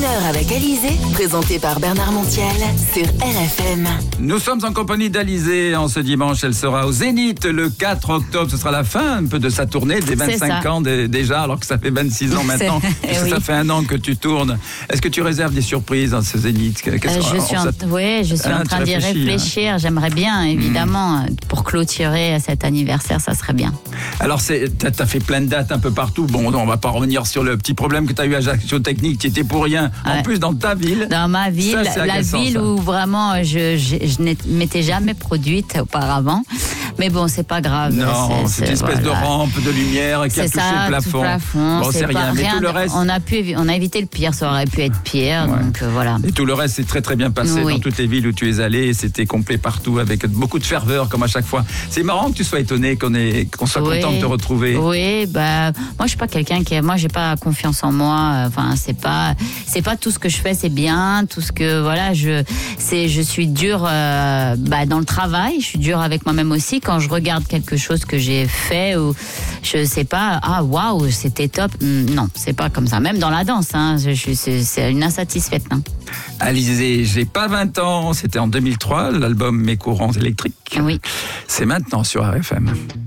Une heure avec Alizée, présentée par Bernard Montiel sur RFM. Nous sommes en compagnie d'Alizée en ce dimanche. Elle sera au Zénith le 4 octobre. Ce sera la fin un peu de sa tournée, des 25 ans déjà, alors que ça fait 26 ans maintenant. Oui. Ça fait un an que tu tournes. Est-ce que tu réserves des surprises dans ce Zénith? Je suis en train d'y réfléchir. J'aimerais bien, évidemment, pour clôturer cet anniversaire, ça serait bien. Alors, t'as fait plein de dates un peu partout. Bon, on va pas revenir sur le petit problème que tu as eu à Ajaccio Technique. Tu étais pour rien. En plus, dans ta ville. Dans ma ville, ça, la ville où vraiment je ne m'étais jamais produite auparavant. Mais bon, c'est pas grave. Non, c'est une espèce de rampe de lumière qui a touché le plafond. Bon, c'est rien. Mais tout le reste. On a évité le pire. Ça aurait pu être pire. Ouais. Donc voilà. Et tout le reste, c'est très très bien passé dans toutes les villes où tu es allé. Et c'était complet partout avec beaucoup de ferveur, comme à chaque fois. C'est marrant que tu sois étonné qu'on soit content de te retrouver. Oui, moi je suis pas quelqu'un moi j'ai pas confiance en moi. Enfin, c'est pas tout ce que je fais, c'est bien. Tout ce que je suis dure dans le travail. Je suis dure avec moi-même aussi. Quand je regarde quelque chose que j'ai fait ou je sais pas, waouh, c'était top. Non, c'est pas comme ça. Même dans la danse, c'est une insatisfaite. Alizée, j'ai pas 20 ans. C'était en 2003, l'album Mes courants électriques. Oui. C'est maintenant sur RFM.